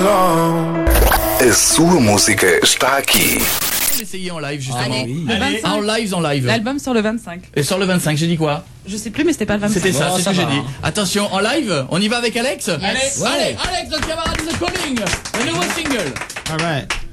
alone. A sua música está aqui. On va essayer en live justement. Allez, le 25. En live. L'album sort le 25. Et sur le 25, j'ai dit quoi? Je sais plus, mais c'était pas le 25. C'était ça, Bon, c'est ce ça que j'ai va. dit. Attention, en live, on y va avec Alex? Yes. Allez, Alex, notre camarade is calling. Le nouveau single. All right.